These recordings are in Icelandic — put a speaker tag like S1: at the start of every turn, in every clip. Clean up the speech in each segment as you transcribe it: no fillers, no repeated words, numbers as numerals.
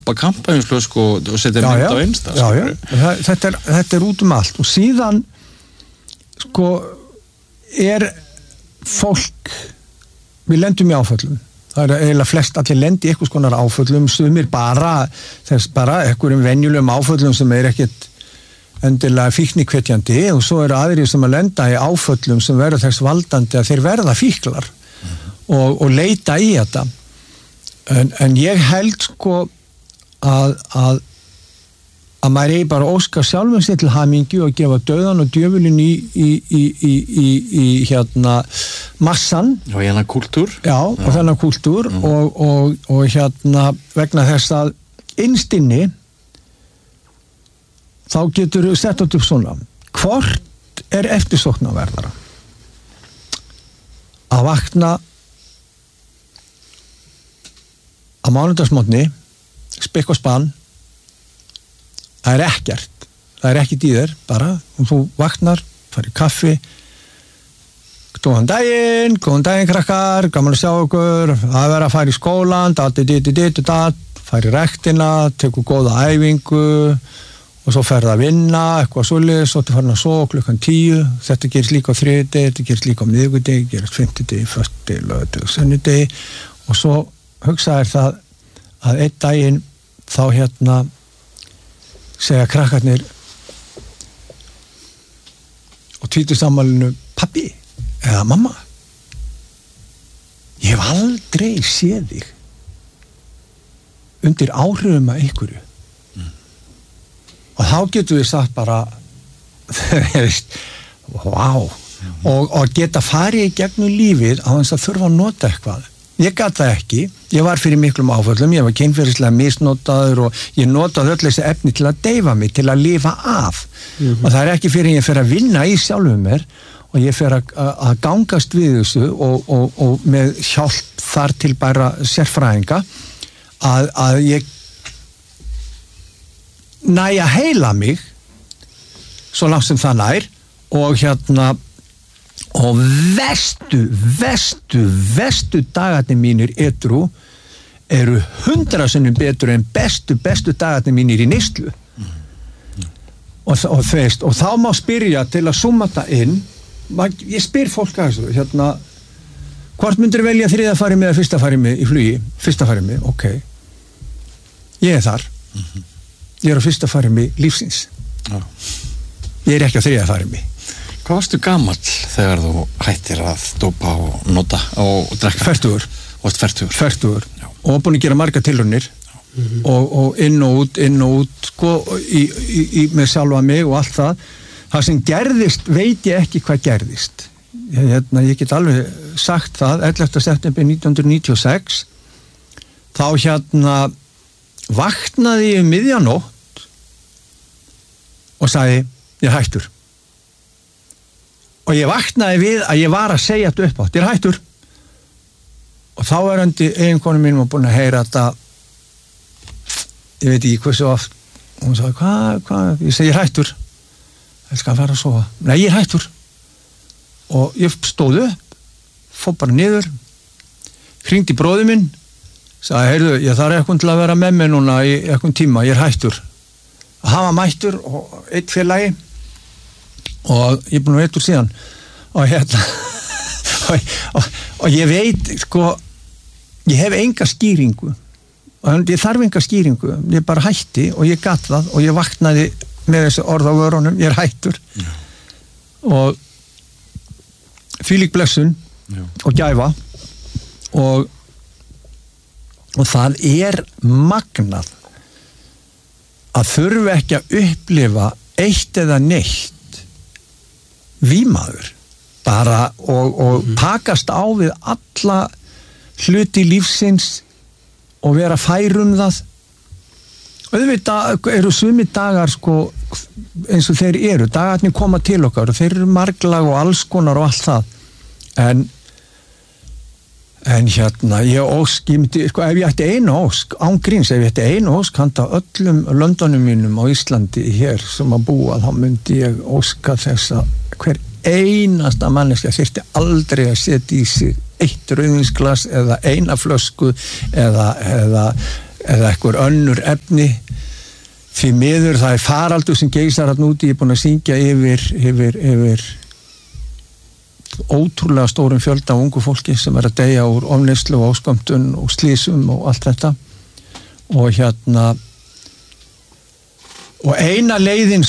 S1: kampavínsflösku og setja mynd á Insta.
S2: Þetta út allt og síðan sko fólk við lendum í áföllum. Það eiginlega flest allir lendi í einhvers konar áföllum, sumir bara einhverjum venjulegum áföllum sem ekkert endilega fíknihvetjandi og svo aðrir sem að lenda í áföllum sem verða þess valdandi að þeir verða fíklar og leita í þetta. En ég held sko að maður eigi bara óska sjálfum sér til hamingju og gefa dauðan og djöfulinn í hérna massan
S1: og hérna kultúr
S2: og þennan kultúr og hérna vegna þess að innst inni þá getur þú sett upp svona hvort eftirsóknarverðara að vakna á mánudagsmorgni spikk og spann. Það ekkert. Það ekkert í þér, bara. Og þú vaknar, farið kaffi. Góðan daginn krakkar, gaman að sjá okkur. Það að fara í skólan, farið rektina, tekur góða æfingu og svo ferð að vinna, eitthvað svoleiðis, svo þú farin að sofa klukkan 10. Þetta gerist líka á þriðjudegi, þetta gerist líka á miðvikudegi, gerist fimmtudegi, föstudegi, laugardegi, sunnudegi og svo hugsaðir það að einn daginn þá segja krakkarnir og tvítugsafmælinu pabbi eða mamma ég hef aldrei séð þig undir áhrifum af einhverju og þá getur við sagt bara wow og geta farið í gegnum lífið á þess að þurfa að nota eitthvað. Ég gat það ekki, ég var fyrir miklum áföllum, ég var kynferðislega misnotaður og ég notaði öll þessi efni til að deyfa mig, til að lifa af. Og það ekki fyrir ég fer að vinna í sjálfum mér og ég fer að gangast við þessu og með hjálp þar til bara sérfræðinga að ég næja heila mig svo langt sem það nær og og vestu dagarnir mínir edrú eru 100 sinnum betur en bestu dagarnir mínir í neyslu og þá má spyrja til að summa það inn ég spyr fólk að þessu hvort myndir velja þriðja farimi eða fyrsta farimi í flugi fyrsta farimi, ok ég þar ég á fyrsta farimi lífsins ég ekki á þriðja farimi.
S1: Hvað varstu gamall þegar þú hættir að dópa og nota og drekka?
S2: 40. Og búin að gera margar tilraunir og inn og út sko, með sjálfa mig og allt það sem gerðist veit ég ekki hvað gerðist ég get alveg sagt það 11. september 1996 þá vaknaði ég miðjanótt og sagði ég hættur og ég vaknaði við að ég var að segja þetta upp átt, ég hættur og þá eiginkonu mín búin að heyra þetta ég veit ekki hversu oft og hún sagði hvað, ég segi ég hættur ég skal fara að sofa, nei ég hættur og ég stóð upp fór bara niður hringdi bróði minn sagði, heyrðu, ég þarf eitthvað til að vera með mig núna í eitthvað tíma, ég hættur hann var mættur og eitt félagi og ég búin að veit úr síðan og og ég veit sko ég hef enga skýringu og ég þarf enga skýringu ég bara hætti og ég gat það og ég vaknaði með þessu orð á vörunum ég hættur og þvílík blessun og gæfa og það magnað að þurfa ekki að upplifa eitt eða neitt vímaður bara og takast á við alla hluti lífsins og vera fær það auðvitað eru sumir dagar sko eins og þeir dagarnir koma til okkar og þeir eru marglag og alls konar og allt það en ég ósk ég myndi, sko, ef ég ætti einu ósk ángríns, ef ég ætti einu ósk handa öllum löndunum mínum á Íslandi hér sem að búa, þá myndi ég óska þess að hver einasta manneskja þyrfti aldrei að setja í sig eitt rauðvínsglas eða eina flösku eða eða einhver önnur efni. Því miður það faraldur sem geisar hann úti, ég er búin að syngja yfir ótrúlega stórum fjölda af ungu fólki sem að deyja úr ofneyslu og áskömmtun og slísum og allt þetta og og eina leiðin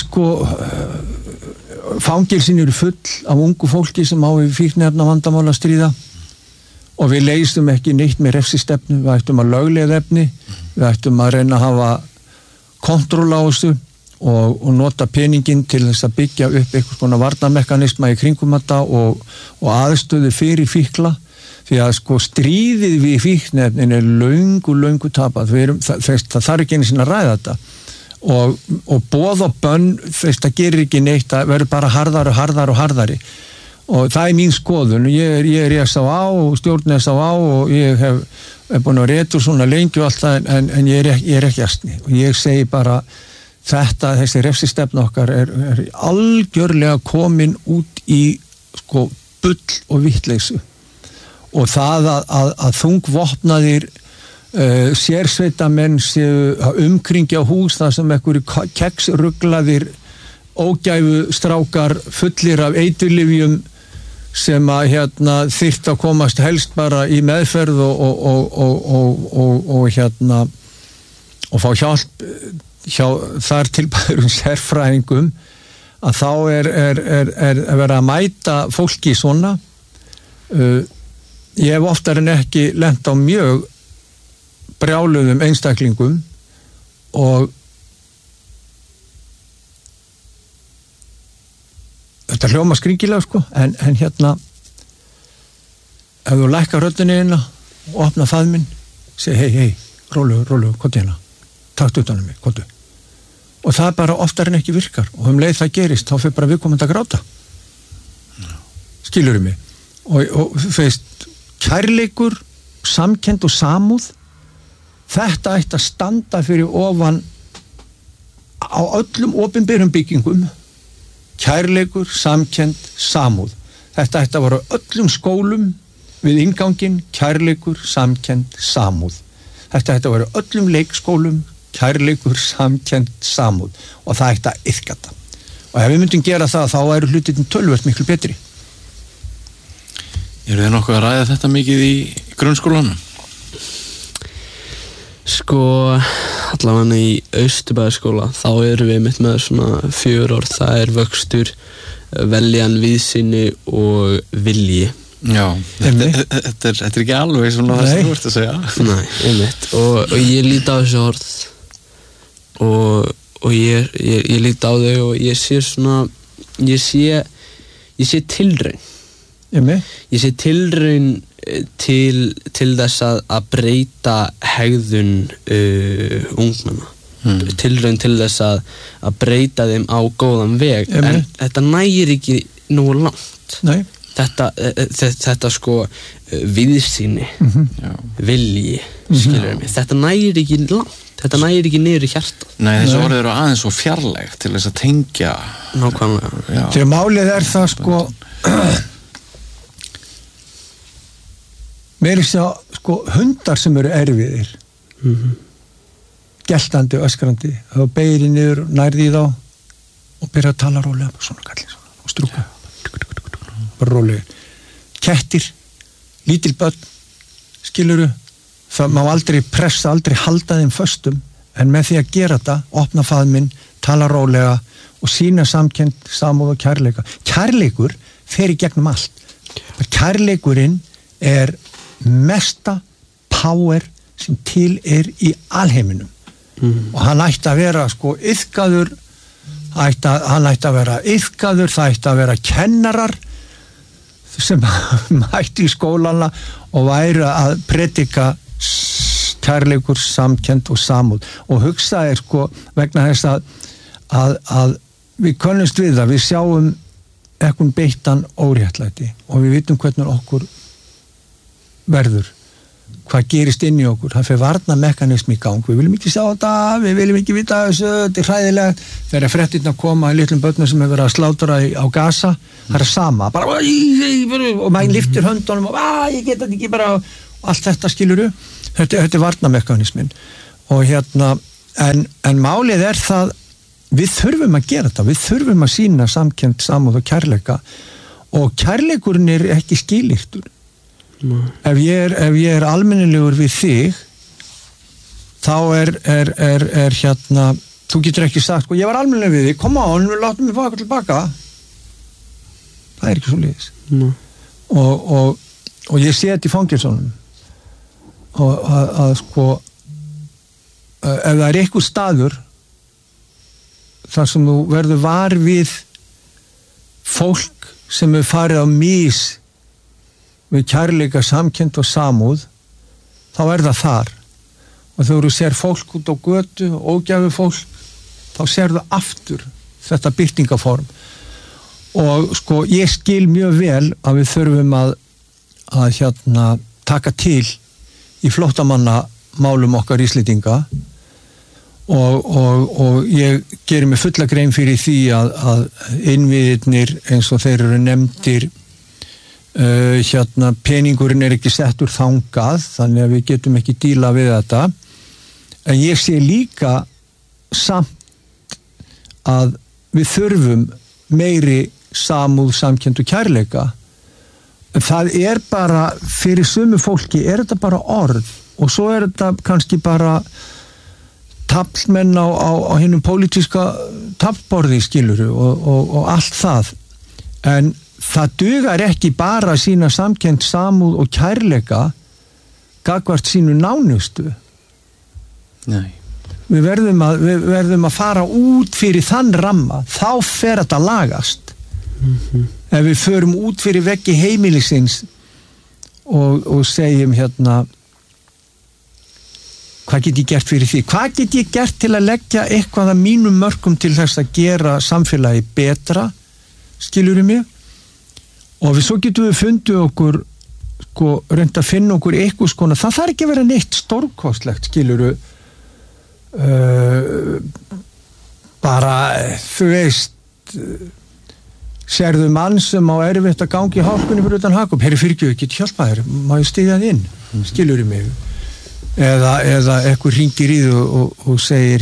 S2: fangilsin eru full af ungu fólki sem á við fíkniefna vandamál að stríða og við leysum ekki neitt með refsistefnu, við ættum að lögleiða efni, við ættum að reyna að hafa kontról á þessu og nota peningin til þess að byggja upp einhvers konar varnarmekanisma í kringum þetta og aðstöðu fyrir fíkla því að stríðið við fíkniefnin er löngu tapað, það þarf ekki einu sinni að ræða þetta og boð og bönn það gerir ekki neitt, það verður bara harðari og það er mín skoðun, ég er S.A.A. og stjórn S.A.A. og ég hef búin að réttur svona lengi og allt það en ég er ekki astni og ég segi bara þessi refsistefna okkar er algjörlega komin út í bull og vittleysu og það að þungvopnaðir sérsveitamenn séu að umkringja hús þar sem einhverju keksruglaðir ógæfu strákar fullir af eiturlyfjum sem að þyrft að komast helst bara í meðferð og fá hjálp hjá þar tilbæðurum sérfræðingum að þá er að vera að mæta fólki svona ég hef oftar en ekki lent á mjög brjáluðum einstaklingum og þetta hljóma skringilega en ef þú lækkar röddinni hérna og opna faðminn segi hei, rólu, komdu hérna taktu utan um mig, komdu og það bara oftar en ekki virkar og leið það gerist, þá fyrir bara viðkomandi að gráta skilurðu mig og feist kærleikur, samkennd og samúð þetta ætti að standa fyrir ofan á öllum opinberum byggingum kærleikur, samkennd, samúð þetta ætti að vera öllum skólum við innganginn, kærleikur, samkennd, samúð þetta ætti að vera öllum leikskólum kærleikur, samkennd, samúð og það ætti að iðka þetta og ef við myndum gera það þá eru hlutin töluvert miklu betri.
S1: Eru þið nokkuð að ræða þetta mikið í grunnskólanum?
S3: Allavega í Austurbæjarskóla þá erum við mitt með svona 4 orð, það er vöxtur, veljan, víðsýni og vilji.
S1: Já, þetta er ekki alveg svona það sem þú ert að segja.
S3: Nei, einmitt og ég lít á þessu orð og ég lít á þau og ég sé svona ég sé tilraun. Ég sé tilraun til þess að breyta hegðun ungmenna tilraun til þess að breyta þeim á góðan veg en þetta nægir ekki nógu langt.
S2: Nei.
S3: Þetta víðsýni vilji skilur mig, þetta nægir ekki langt, þetta nægir ekki niður í hjarta.
S1: Nei, þessi orðið eru aðeins svo fjarlægt til þess að tengja
S3: nákvæmlega.
S2: Þegar málið er mér hundar sem eru erfiðir geltandi og öskrandi þá beygir ég niður, nærði í þá og byrja að tala rólega svona kallið og strúka bara rólega. Kettir lítil börn, skiluru það má aldrei pressa, aldrei halda þeim föstum en með því að gera þetta, opna faðminn, tala rólega og sýna samkennd, samúð og kærleikur fer í gegnum allt. Kærleikurinn er mesta power sem til er í alheiminum og hann ætti að vera iðkaður hann ætti að vera iðkaður, það ætti að vera kennarar sem mætti í skólana og væri að predika kærleikur, samkennd og samúð og hugsa vegna þess að við könnumst við það, við sjáum ekkun beittan óréttlæti og við vitum hvernig okkur verður, hvað gerist inn í okkur, það fer varnarmekanismi í gang, við viljum ekki sjá þetta, við viljum ekki vita þessu, þetta er hræðilegt þegar fréttirnar koma í litlum börnum sem hefur verið að slátra á Gaza, það er sama bara, og maður lyftir höndunum og ég get þetta ekki bara, allt þetta skiluru þetta er varnarmekanismin en málið það við þurfum að gera þetta, við þurfum að sýna samkennd, samúð og kærleika og kærleikurinn ekki skilyrtur. Ef ég almennilegur við þig þá þú getur ekki sagt, ég var almennilegur við þig, kom á, við látum mig fá eitthvað tilbaka. Það ekki svo leiðis. Og ég sé þetta í fangelsónum og að ef það eitthvað staður þar sem þú verður var við fólk sem farið á mis við kærleika, samkennd og samúð, þá það þar. Og þegar þú sér fólk út á götu, ógæfu fólk, þá sér þú aftur þetta birtingaform. Og ég skil mjög vel að við þurfum að taka til í flóttamannamálum okkar Íslendinga og ég gerir mig fulla grein fyrir því að innviðirnir eins og þeir eru nefndir peningurinn ekki settur þangað, þannig að við getum ekki díla við þetta, en ég sé líka samt að við þurfum meiri samúð, samkennd og kærleika. Það bara fyrir sumu fólki þetta bara orð og svo þetta kannski bara taflmenn á hinum pólitíska taflborði skiluru og allt það, en það dugar ekki bara að sýna samkennd, samúð og kærleika gagnvart sínu nánustu.
S1: Nei.
S2: Við verðum að fara út fyrir þann ramma, þá fer þetta lagast. Ef við förum út fyrir veggi heimilisins og segjum hvað get ég gert fyrir því? Hvað get ég gert til að leggja eitthvað að mínum mörkum til þess að gera samfélagi betra, skilurðu mig? Og við svo getum við fundið okkur, reynd að finna okkur eitthvað skona, það þarf ekki að vera neitt stórkostlegt, skilurðu, bara, þú veist, sérðu mann sem á erfitt að gangi í hálkunni fyrir utan Hakob, herri fyrirgjöf, get hjálpa þér, má ég styðja það inn, skilurðu mig? Eða eitthvað hringir í þau og segir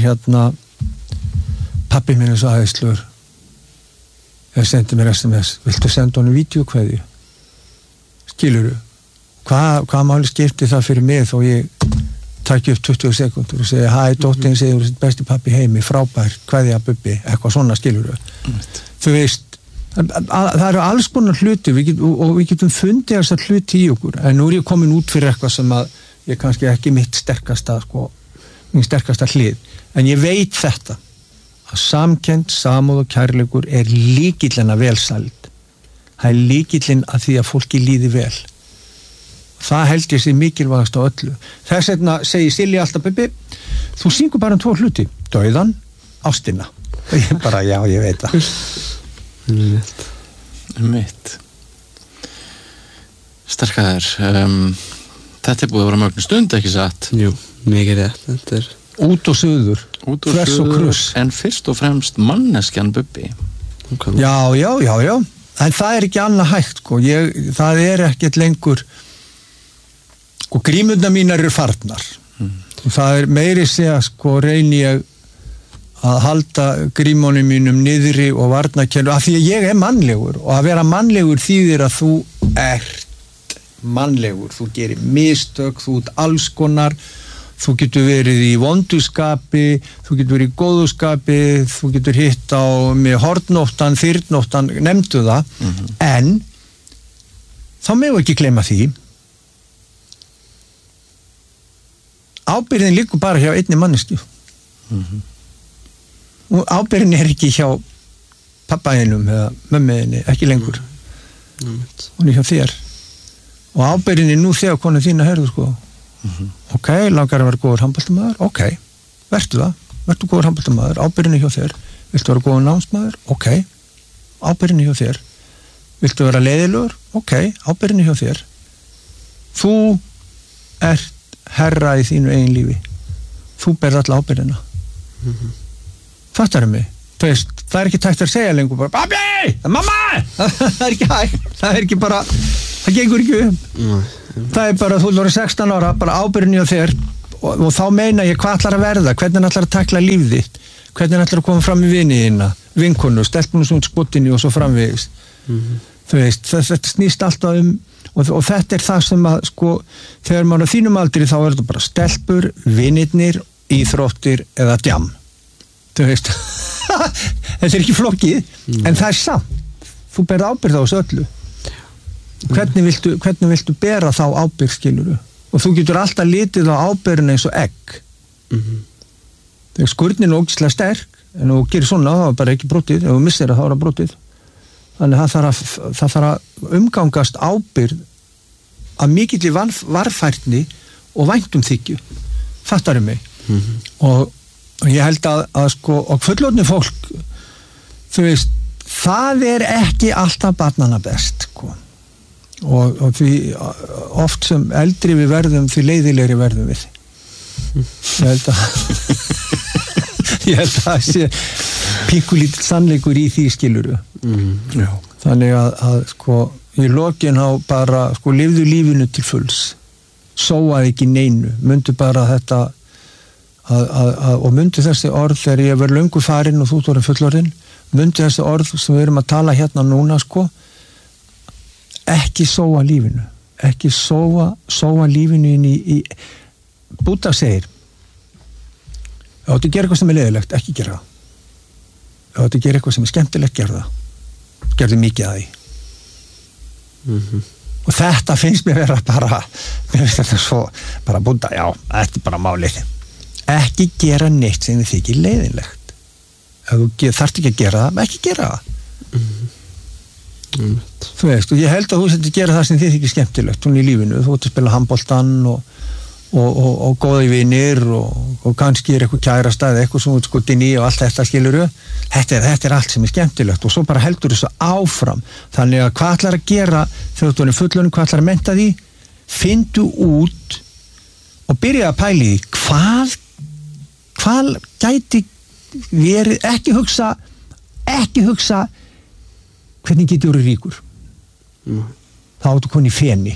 S2: pabbi minn svo aðeinslur eða sendi mér SMS, viltu senda honum vídeokveðju? Skilurðu? Hvað máli skipti það fyrir mig þó ég taki upp 20 sekundur og segi, hæ, dóttin segir þú ert besti pabbi heimi, frábær, kveðja Bubbi, eitthvað svona, skilurðu? Þú veist, það eru alls konar hluti og við getum fundið þessar hluti í okkur, en nú ég komin út fyrir eitthvað sem að ég kannski ekki mitt sterkasta hlið, en ég veit þetta að samkennd, samúð og kærleikur lykillinn að velsæld. Það lykillinn að því að fólki líði vel. Það held ég sé mikilvægast á öllu. Þess vegna segir Silja alltaf, Bubbi, þú syngur bara 2 hluti, dauðan, ástina. Ég bara, já, ég veit það.
S1: Mitt. Sterkar þetta búið að vera mögnu stund, ekki satt?
S3: Jú, mikið rétt. Þetta
S2: út og suður, þvers og kruss.
S1: En fyrst og fremst manneskjan Bubbi.
S2: Já. En það ekki annað hægt, það ekkert lengur, grímurnar mínar eru farnar. Það meiri segja, reyni ég að halda grímunum mínum niðri og varnakennu, af því að ég mannlegur og að vera mannlegur þýðir að þú ert mannlegur, þú gerir mistök, þú ert alls konar, þú getur verið í vonduskapi, þú getur verið í góðuskapi, þú getur hitt á með hornóttan, þyrnóttan, nefndu það, en þá megum við ekki gleyma því ábyrgðin liggur bara hjá einni manneski og ábyrgðin ekki hjá pappaðinum eða mömmuðinni, ekki lengur hún hjá þér og ábyrgðin nú þegar konu þín að herðu ok, langar að vera góður handboltamaður, ok, vertu góður handboltamaður, ábyrgðin hjá þér viltu vera góður námsmaður, ok ábyrgðin hjá þér viltu vera leiðilegur, ok, ábyrgðin hjá þér þú ert herra í þínu eigin lífi þú berð alla ábyrgðina fattar mig það ekki tækt að segja lengur bara pabbi, mamma það ekki hægt, það ekki bara það gengur ekki það bara, þú voru 16 ára bara ábyrgðin hjá þér og þá meina ég hvað ætlar að verða, hvernig ætlar að takla líf þitt, hvernig ætlar að koma fram í viniðina, vinkonu, stelpunum sem skotinni og svo framvegis. Þú veist, þetta snýst alltaf og þetta er það sem að sko, þegar maður á þínum aldri þá er þetta bara stelpur, vinirnir, íþróttir eða djam. Þú veist, þetta er ekki flokkið, en það er samt. Þú berð ábyrgð á þessu öllu. Hvernig viltu bera þá ábyrgð, skilurðu? Og þú getur alltaf litið á ábyrgðina eins og egg. Þegar skurnin er ógeðslega sterk, en þú gerir svona, þá er bara ekki brotið, ef þú missir það, þá er það brotið. Þannig að það þarf að umgangast ábyrgð af mikilli varfærni og væntumþykju. Fattarðu mig? Og ég held að sko, og fullorðnu fólk, þú veist, það er ekki alltaf barnanna best, sko. Og því oft sem eldri við verðum, því leiðilegri verðum við. Ég held að það sé píkulítill sannleikur í því, skilurðu. Þannig að sko, í lokin á bara, sko, lifðu lífinu til fulls. Sóaði ekki neinu. Mundu bara þetta og mundu þessi orð þegar ég verð löngu farinn og þú orðin fullorðinn. Mundu þessi orð sem við erum að tala hérna núna, sko, ekki sóa lífinu, ekki sóa lífinu inn í Búdda segir, ef þú gerir eitthvað sem er leiðilegt, ekki gera það. Ef þú gerir eitthvað sem er skemmtilegt, gera það. Gerðu mikið að því. Og þetta finnst mér vera bara, mér finnst þetta svo, bara Búdda, já, þetta er bara málið. Ekki gera neitt sem þið þykir leiðilegt. Ef þú þarft ekki að gera það, ekki gera það. Þú veist, og ég held að þú setur gera það sem þið þykir skemmtilegt, hún í lífinu, þú ert að spila handboltan og góða í vinir og kannski er eitthvað kærasta eða eitthvað sem þú ert skotin í og allt þetta, skilurðu. Þetta er allt sem er skemmtilegt og svo bara heldur þessu áfram. Þannig að hvað ætlar að gera þegar þú ert fullorðinn, hvað ætlar að mennta því? Findu út og byrja að pæla í hvað gæti verið, ekki hugsa hvernig getur þú ríkur. Þá áttu koni feni.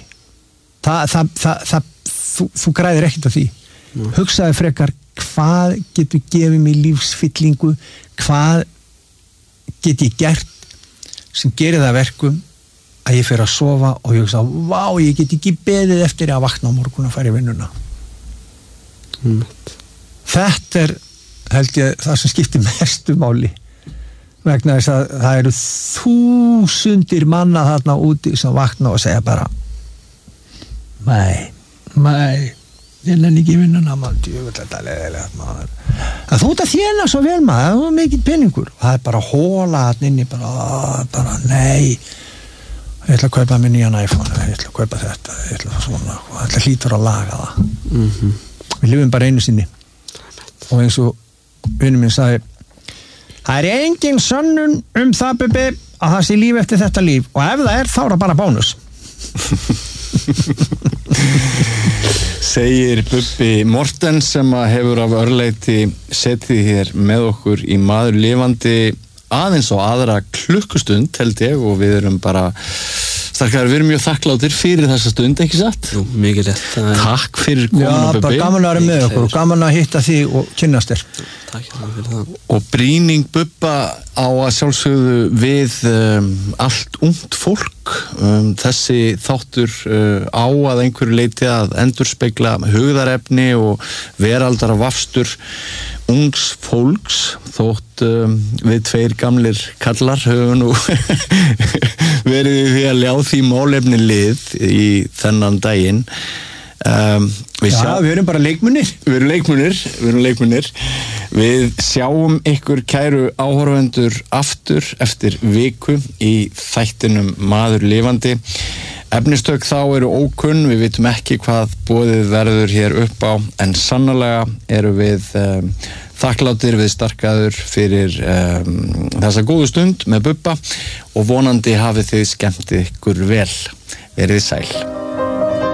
S2: Þú græðir ekkert af því. Hugsaði frekar hvað getur gefið mig lífsfyllingu, hvað get ég gert sem gerir það verkum að ég fer að sofa og ég hugsa, vá, ég get ekki beðið eftir að vakna á morgun og fara í vinnuna. Þetta er, held ég, það sem skiptir mestu máli, vegna þess að það eru þúsundir manna þarna úti sem vakna og segja bara ég nenni ekki vinnuna, maður, djöfull leiðilegt, maður. En þú ert að þéna svo vel, maður, það er mikið peningur. Það er bara hóla þarna inni, bara nei, ég ætla að kaupa mér nýjan iPhone, ég ætla að kaupa þetta, ég ætla að svona, og þetta hlýtur að laga það. Við lifum bara einu sinni. Og eins og vinur minn sagði, það er engin sönnun það, Bubbi, að það sé líf eftir þetta líf, og ef það er, þá er það bara bónus.
S1: Segir Bubbi Mortens sem að hefur af örleiti setið hér með okkur í Maður lifandi aðeins og aðra klukkustund, held ég, og við erum bara við erum mjög þakkláttir fyrir þessa stund, ekki satt?
S3: Jú, mikið rétt.
S1: Takk fyrir komuna, Bubbi.
S2: Já, bara gaman að vera með okkur og gaman að hitta því og kynnast þér.
S3: Takk fyrir það.
S1: Og brýning Bubba á að sjálfsögðu við allt ungt fólk. Þessi þáttur á að einhverju leiti að endurspegla hugðarefni og veraldar vafstur ungs fólks, þótt við tveir gamlir kallar höfum nú verið í því að ljá því málefni lið í þennan daginn.
S2: Við erum bara leikmunir.
S1: Við erum leikmunir. Við sjáum ykkur kæru áhorfendur aftur eftir viku í þættinum Maður lifandi. Efnistök þá eru ókunn, við vitum ekki hvað boðið verður hér upp á, en sannarlega eru við þakkláttir við Starkaður fyrir þessa góðu stund með Bubba og vonandi hafið þið skemmt ykkur vel. Verið sæl.